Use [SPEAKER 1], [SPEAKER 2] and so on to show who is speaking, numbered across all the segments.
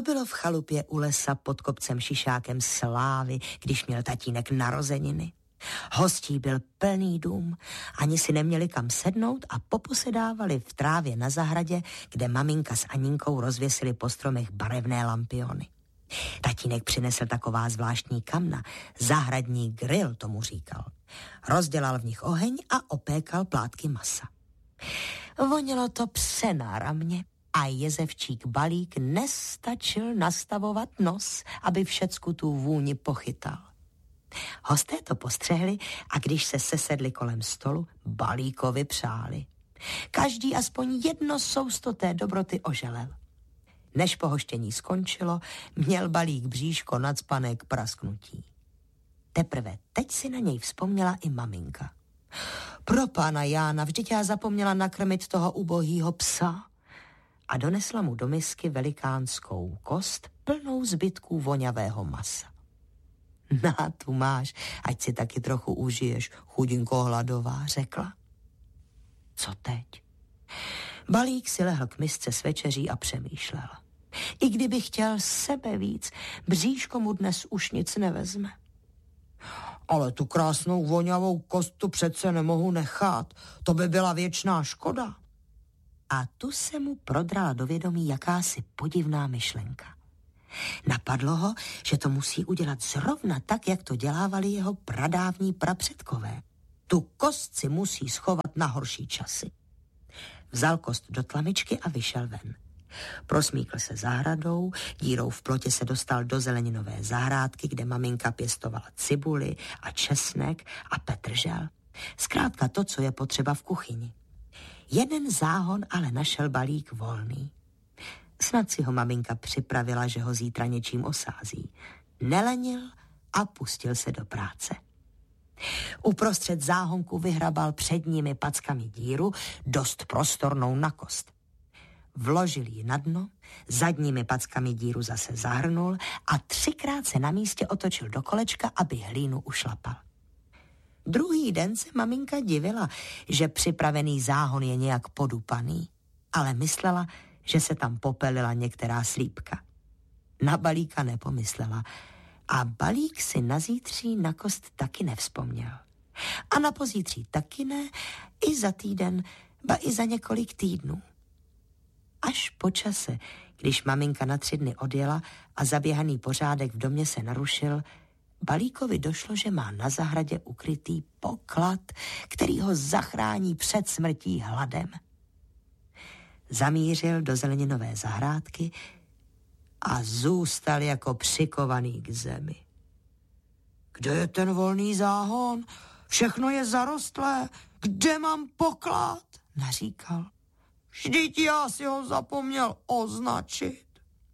[SPEAKER 1] To bylo v chalupě u lesa pod kopcem Šišákem slávy, když měl tatínek narozeniny. Hostí byl plný dům, ani si neměli kam sednout a poposedávali v trávě na zahradě, kde maminka s Aninkou rozvěsili po stromech barevné lampiony. Tatínek přinesl taková zvláštní kamna, zahradní grill tomu říkal. Rozdělal v nich oheň a opékal plátky masa. Vonilo to přenáramně a jezevčík Balík nestačil nastavovat nos, aby všecku tu vůni pochytal. Hosté to postřehli a když se sesedli kolem stolu, Balíkovi přáli. Každý aspoň jedno sousto té dobroty oželel. Než pohoštění skončilo, měl Balík bříško nacpané k prasknutí. Teprve teď si na něj vzpomněla i maminka. Pro pána Jána, vždyť já zapomněla nakrmit toho ubohýho psa. A donesla mu do misky velikánskou kost plnou zbytků voňavého masa. Na, tu máš, ať si taky trochu užiješ, chudinko hladová, řekla. Co teď? Balík si lehl k misce s večeří a přemýšlel. I kdyby chtěl sebe víc, bříško mu dnes už nic nevezme. Ale tu krásnou voňavou kostu přece nemohu nechat, to by byla věčná škoda. A tu se mu prodrala do vědomí jakási podivná myšlenka. Napadlo ho, že to musí udělat zrovna tak, jak to dělávali jeho pradávní prapředkové. Tu kost si musí schovat na horší časy. Vzal kost do tlamičky a vyšel ven. Prosmíkl se zahradou, dírou v plotě se dostal do zeleninové zahrádky, kde maminka pěstovala cibuli a česnek a petržel. Zkrátka to, co je potřeba v kuchyni. Jeden záhon ale našel Balík volný. Snad si ho maminka připravila, že ho zítra něčím osází. Nelenil a pustil se do práce. Uprostřed záhonku vyhrabal předními packami díru, dost prostornou na kost. Vložil ji na dno, zadními packami díru zase zahrnul a 3krát se na místě otočil do kolečka, aby hlínu ušlapal. Druhý den se maminka divila, že připravený záhon je nějak podupaný, ale myslela, že se tam popelila některá slípka. Na Balíka nepomyslela a Balík si na zítří na kost taky nevzpomněl. A na pozítří taky ne, i za týden, ba i za několik týdnů. Až po čase, když maminka na 3 dny odjela a zaběhaný pořádek v domě se narušil, Balíkovi došlo, že má na zahradě ukrytý poklad, který ho zachrání před smrtí hladem. Zamířil do zeleninové zahrádky a zůstal jako přikovaný k zemi. Kde je ten volný záhon? Všechno je zarostlé. Kde mám poklad? Naříkal. Vždyť já si ho zapomněl označit.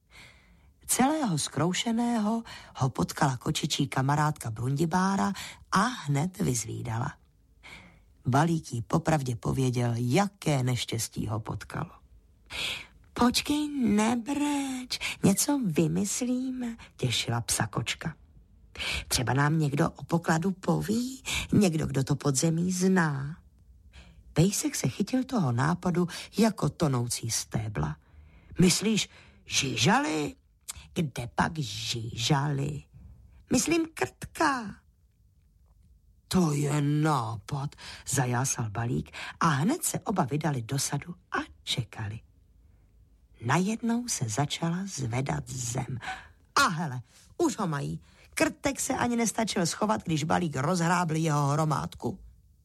[SPEAKER 1] Celého zkroušeného ho potkala kočičí kamarádka Brundibára a hned vyzvídala. Balík jí popravdě pověděl, jaké neštěstí ho potkalo. Počkej, nebreč, něco vymyslíme, těšila psa kočka. Třeba nám někdo o pokladu poví, někdo, kdo to podzemí zná. Pejsek se chytil toho nápadu jako tonoucí stébla. Myslíš, žížaly? Kde pak žížaly? Myslím krtka. To je nápad, zajásal Balík a hned se oba vydali do sadu a čekali. Najednou se začala zvedat zem. A hele, už ho mají. Krtek se ani nestačil schovat, když Balík rozhrábl jeho hromádku.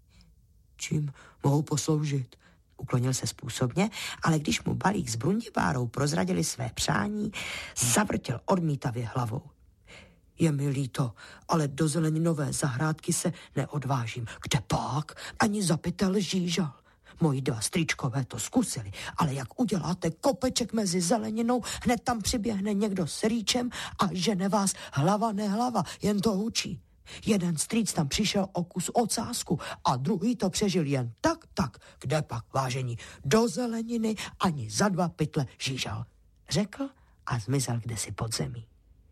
[SPEAKER 1] Čím mohou posloužit? Uklonil se způsobně, ale když mu Balík s Brundibárou prozradili své přání, zavrtěl odmítavě hlavou. Je mi líto, ale do zeleninové zahrádky se neodvážím. Kde pak? Ani za pytel žížal. Moji 2 strýčkové to zkusili, ale jak uděláte kopeček mezi zeleninou, hned tam přiběhne někdo s rýčem a žene vás hlava nehlava, jen to hučí. Jeden strýc tam přišel o kus ocásku a druhý to přežil jen tak, kde pak, vážení, do zeleniny ani za 2 pytle žížal, řekl a zmizel kdesi pod zemí.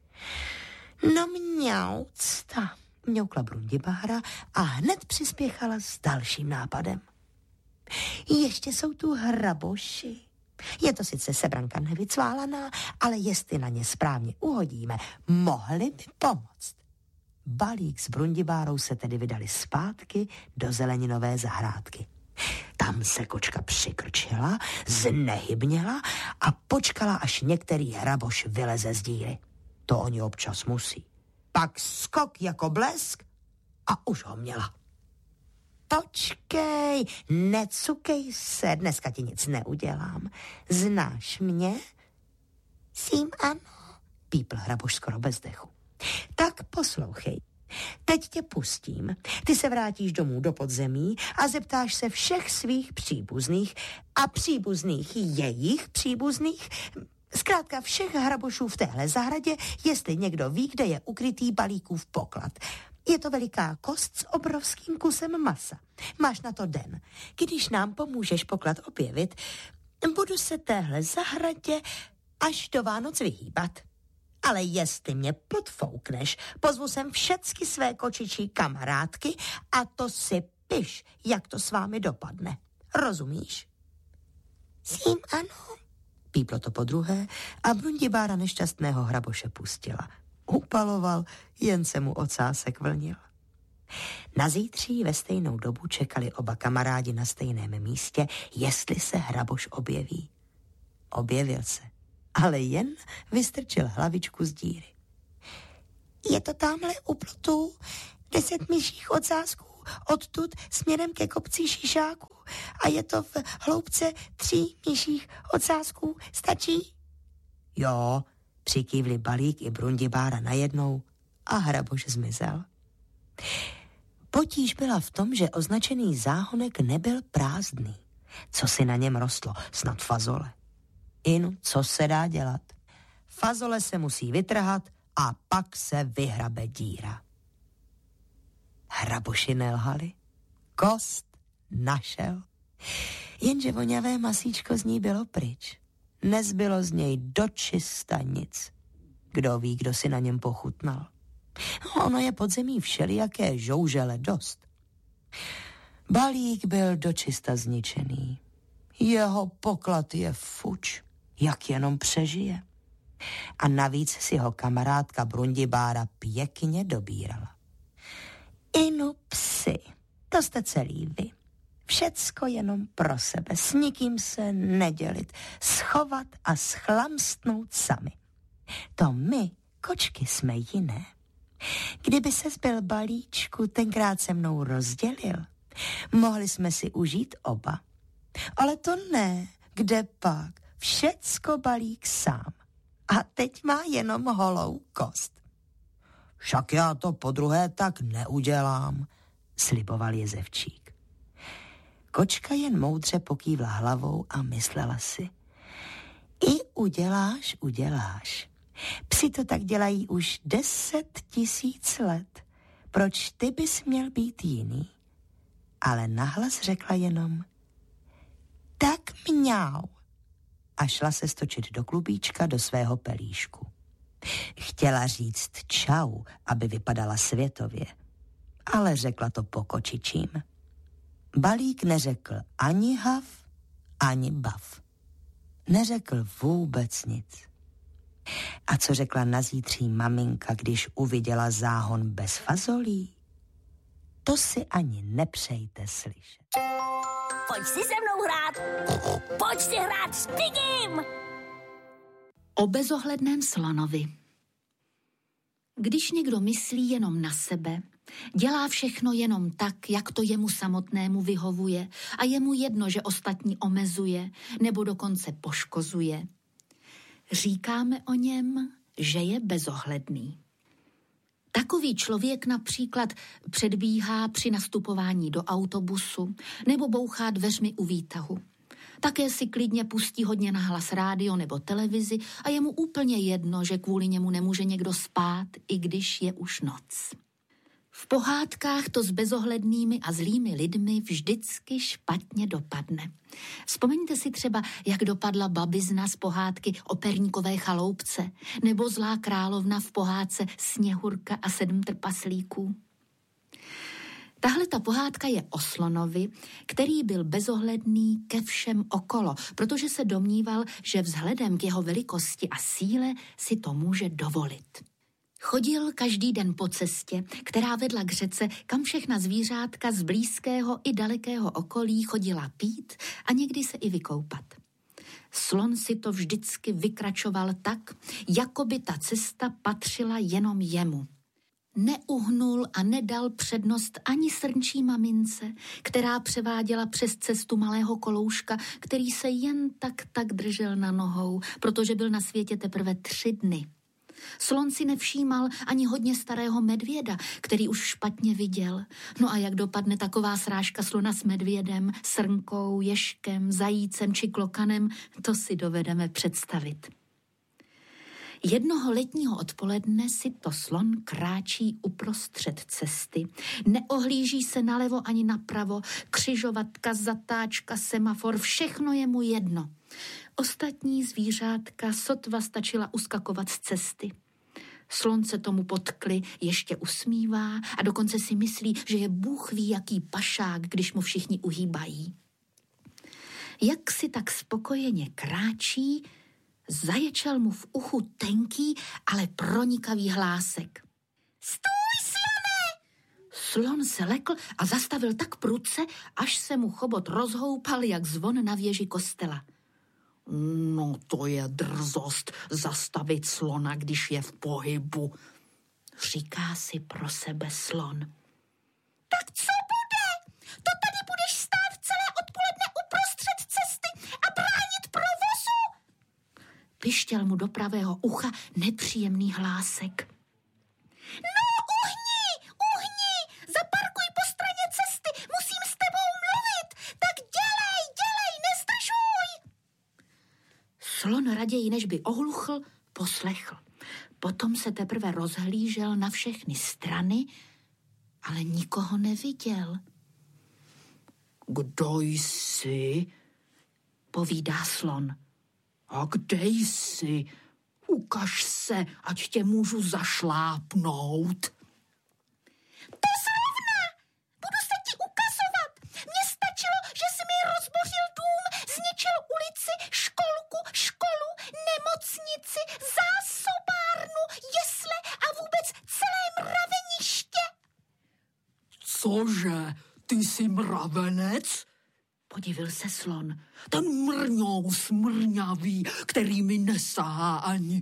[SPEAKER 1] No mňaucta, mňoukla Brundibára a hned přispěchala s dalším nápadem. Ještě jsou tu hraboši. Je to sice sebranka nevycválaná, ale jestli na ně správně uhodíme, mohli by pomoct. Balík s Brundibárou se tedy vydali zpátky do zeleninové zahrádky. Tam se kočka přikrčila, znehybněla a počkala, až některý hraboš vyleze z díry. To oni občas musí. Pak skok jako blesk a už ho měla. Počkej, necukej se, dneska ti nic neudělám. Znáš mě? Sím ano, pípl hraboš skoro bez dechu. Tak poslouchej. Teď tě pustím. Ty se vrátíš domů do podzemí a zeptáš se všech svých příbuzných a příbuzných jejich příbuzných, zkrátka všech hrabošů v téhle zahradě, jestli někdo ví, kde je ukrytý Balíkův poklad. Je to veliká kost s obrovským kusem masa. Máš na to den. Když nám pomůžeš poklad objevit, budu se téhle zahradě až do Vánoc vyhýbat. Ale jestli mě podfoukneš, pozvu sem všecky své kočičí kamarádky a to si piš, jak to s vámi dopadne. Rozumíš? Sím ano, píplo to podruhé a Brundibára nešťastného hraboše pustila. Upaloval, jen se mu ocásek vlnil. Na zítří ve stejnou dobu čekali oba kamarádi na stejném místě, jestli se hraboš objeví. Objevil se, ale jen vystrčil hlavičku z díry. Je to tamhle u plotu 10 myších ocásků, odtud směrem ke kopci Šišáku a je to v hloubce 3 myších ocásků. Stačí? Jo, přikývli Balík i Brundibára najednou a hraboš zmizel. Potíž byla v tom, že označený záhonek nebyl prázdný. Co si na něm rostlo? Snad fazole. Inu, co se dá dělat? Fazole se musí vytrhat a pak se vyhrabe díra. Hraboši nelhali. Kost našel. Jenže voňavé masíčko z ní bylo pryč. Nezbylo z něj dočista nic. Kdo ví, kdo si na něm pochutnal. Ono je podzemí všelijaké žoužele dost. Balík byl dočista zničený. Jeho poklad je fuč, jak jenom přežije. A navíc si ho kamarádka Brundibára pěkně dobírala. Inu psi, to jste celý vy. Všecko jenom pro sebe, s nikým se nedělit, schovat a schlamstnout sami. To my, kočky, jsme jiné. Kdyby ses byl Balíčku tenkrát se mnou rozdělil, mohli jsme si užít oba. Ale to ne, kde pak, všecko Balík sám. A teď má jenom holou kost. Však já to podruhé tak neudělám, sliboval jezevčík. Kočka jen moudře pokývla hlavou a myslela si. I uděláš. Psi to tak dělají už 10 000 let. Proč ty bys měl být jiný? Ale nahlas řekla jenom tak mňau a šla se stočit do klubíčka do svého pelíšku. Chtěla říct čau, aby vypadala světově, ale řekla to po kočičím. Balík neřekl ani hav, ani bav. Neřekl vůbec nic. A co řekla na zítří maminka, když uviděla záhon bez fazolí? To si ani nepřejte slyšet.
[SPEAKER 2] Pojď si se mnou hrát. Pojď si hrát s Pigim.
[SPEAKER 3] O bezohledném slanovi. Když někdo myslí jenom na sebe, dělá všechno jenom tak, jak to jemu samotnému vyhovuje a je mu jedno, že ostatní omezuje nebo dokonce poškozuje. Říkáme o něm, že je bezohledný. Takový člověk například předbíhá při nastupování do autobusu nebo bouchá dveřmi u výtahu. Také si klidně pustí hodně nahlas rádio nebo televizi a je mu úplně jedno, že kvůli němu nemůže někdo spát, i když je už noc. V pohádkách to s bezohlednými a zlými lidmi vždycky špatně dopadne. Vzpomeňte si třeba, jak dopadla babizna z pohádky o Perníkové chaloupce nebo zlá královna v pohádce Sněhurka a 7 trpaslíků. Tahle ta pohádka je o slonovi, který byl bezohledný ke všem okolo, protože se domníval, že vzhledem k jeho velikosti a síle si to může dovolit. Chodil každý den po cestě, která vedla k řece, kam všechna zvířátka z blízkého i dalekého okolí chodila pít a někdy se i vykoupat. Slon si to vždycky vykračoval tak, jako by ta cesta patřila jenom jemu. Neuhnul a nedal přednost ani srnčí mamince, která převáděla přes cestu malého kolouška, který se jen tak držel na nohou, protože byl na světě teprve 3 dny. Slon si nevšímal ani hodně starého medvěda, který už špatně viděl. No a jak dopadne taková srážka slona s medvědem, srnkou, ježkem, zajícem či klokanem, to si dovedeme představit. Jednoho letního odpoledne si to slon kráčí uprostřed cesty. Neohlíží se nalevo ani napravo, křižovatka, zatáčka, semafor, všechno je mu jedno. Ostatní zvířátka sotva stačila uskakovat z cesty. Slon se tomu potkli, ještě usmívá a dokonce si myslí, že je Bůh ví jaký pašák, když mu všichni uhýbají. Jak si tak spokojeně kráčí, zaječel mu v uchu tenký, ale pronikavý hlásek. Stůj, slone! Slon se lekl a zastavil tak prudce, až se mu chobot rozhoupal jak zvon na věži kostela. No to je drzost zastavit slona, když je v pohybu, říká si pro sebe slon. Tak co bude? To tady budeš stát celé odpoledne uprostřed cesty a bránit provozu? Pištěl mu do pravého ucha nepříjemný hlásek. No, uhni, zaparkuj po straně cesty, musím s tebou mluvit, tak dělej, nezdržuj. Slon raději, než by ohluchl, poslechl. Potom se teprve rozhlížel na všechny strany, ale nikoho neviděl. Kdo jsi? Povídá slon. A kde jsi? Ukaž se, ať tě můžu zašlápnout. To zrovna! Budu se ti ukazovat. Mně stačilo, že jsi mi rozbořil dům, zničil ulici, školu, nemocnici, zásobárnu, jesle a vůbec celé mraveniště. Cože? Ty jsi mravenec? Podivil se slon. Ten mrňou smrňavý, který mi nesahá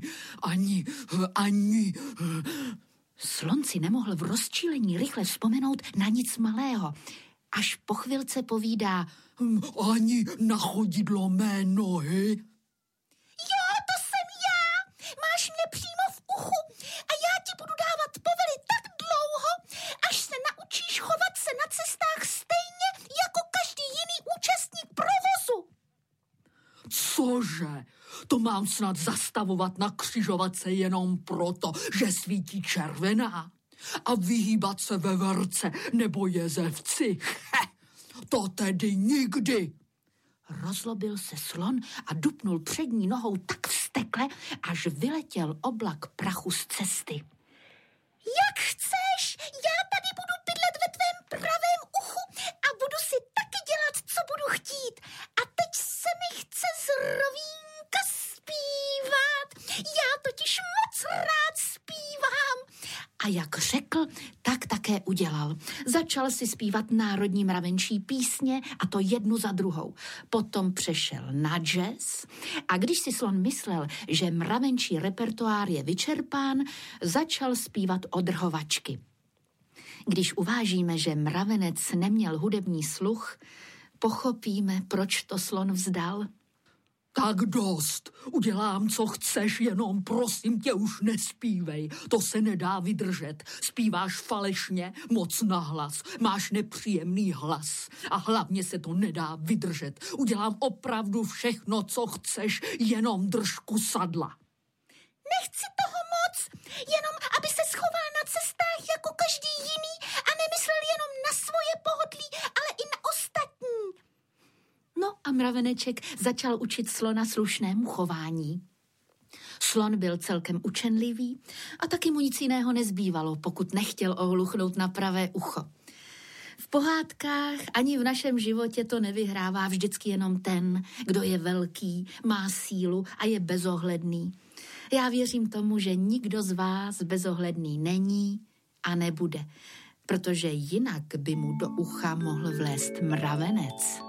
[SPEAKER 3] ani. Slon si nemohl v rozčílení rychle vzpomenout na nic malého. Až po chvilce povídá, ani na chodidlo mé nohy. Jo, to jsem já. Máš mě přímo v uchu a já ti budu dávat povely tak dlouho, až se naučíš chovat se na cestách stejně jako každý jiný účastník provozu. Cože? To mám snad zastavovat na křižovatce jenom proto, že svítí červená? A vyhýbat se veverce nebo jezevci? To tedy nikdy. Rozlobil se slon a dupnul přední nohou tak vztekle, až vyletěl oblak prachu z cesty. Jak chceš, já tady budu bydlet ve tvém pravém uchu a budu si taky dělat, co budu chtít. A teď se mi chce zrovínka zpívat. Já totiž moc rád zpívám. A jak řekl, tak také udělal. Začal si zpívat národní mravenčí písně, a to jednu za druhou. Potom přešel na jazz a když si slon myslel, že mravenčí repertoár je vyčerpán, začal zpívat odrhovačky. Když uvážíme, že mravenec neměl hudební sluch, pochopíme, proč to slon vzdal. Tak dost, udělám, co chceš, jenom prosím tě už nespívej, to se nedá vydržet. Zpíváš falešně, moc nahlas, máš nepříjemný hlas a hlavně se to nedá vydržet. Udělám opravdu všechno, co chceš, jenom držku sadla. Nechci toho moc, jenom aby se schoval na cestách jako každý jiný a nemyslel jenom na svoje pohodlí, ale i na ostatní. No a mraveneček začal učit slona slušnému chování. Slon byl celkem učenlivý a taky mu nic jiného nezbývalo, pokud nechtěl ohluchnout na pravé ucho. V pohádkách ani v našem životě to nevyhrává vždycky jenom ten, kdo je velký, má sílu a je bezohledný. Já věřím tomu, že nikdo z vás bezohledný není a nebude, protože jinak by mu do ucha mohl vlézt mravenec.